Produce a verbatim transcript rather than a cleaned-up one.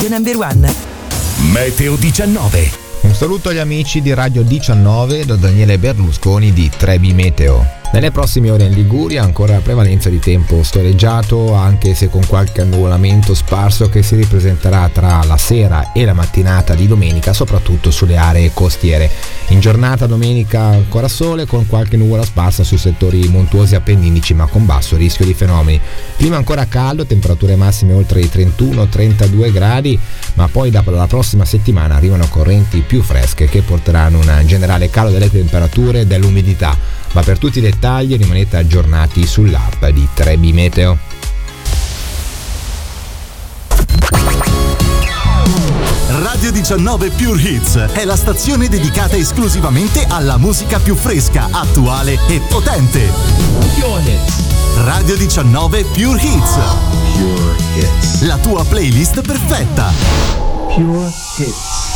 Radio Number One. Meteo diciannove. Un saluto agli amici di Radio diciannove da Daniele Berlusconi di tre B Meteo. Nelle prossime ore in Liguria ancora la prevalenza di tempo soleggiato, anche se con qualche annuvolamento sparso che si ripresenterà tra la sera e la mattinata di domenica, soprattutto sulle aree costiere. In giornata domenica ancora sole con qualche nuvola sparsa sui settori montuosi appenninici, ma con basso rischio di fenomeni. Clima ancora caldo, temperature massime oltre i trentuno trentadue gradi, ma poi dopo la prossima settimana arrivano correnti più fresche che porteranno un generale calo delle temperature e dell'umidità. Ma per tutti i dettagli rimanete aggiornati sull'app di tre B Meteo. Radio diciannove Pure Hits è la stazione dedicata esclusivamente alla musica più fresca, attuale e potente. Pure Hits. Radio diciannove Pure Hits. Pure Hits. La tua playlist perfetta. Pure Hits.